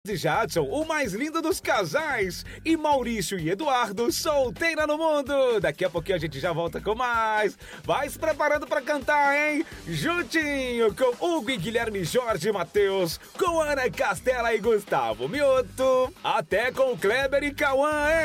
de Jadson, o mais lindo dos casais, e Maurício e Eduardo, solteira no mundo. Daqui a pouquinho a gente já volta com mais. Vai se preparando pra cantar, hein? Juntinho com Hugo e Guilherme, Jorge e Matheus, com Ana Castela e Gustavo Mioto, até com Kleber e Cauã, hein?